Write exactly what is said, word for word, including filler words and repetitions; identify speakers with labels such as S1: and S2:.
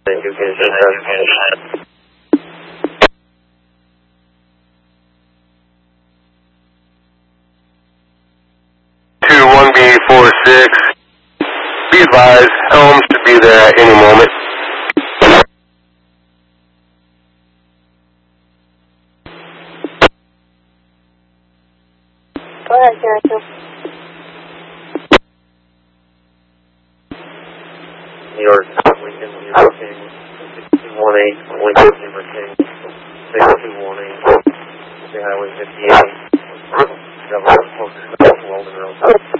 S1: Thank you, Kansas. two one B four six. Be advised, Helms should be there at any moment.
S2: Go ahead, Jericho.
S1: New York, Lincoln, New York King, six two one eight, Lincoln, New York King, six two one eight, Highway fifty-eight, Governor Focus, Walden Road.